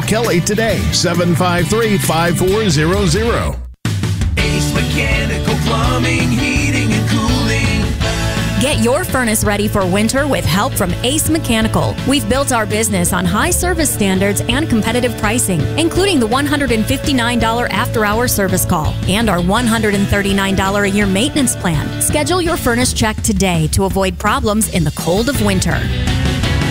Call Kelly today, 753-5400. Ace Mechanical Plumbing, Heating, and Cooling. Get your furnace ready for winter with help from Ace Mechanical. We've built our business on high service standards and competitive pricing, including the $159 after-hour service call and our $139 a year maintenance plan. Schedule your furnace check today to avoid problems in the cold of winter.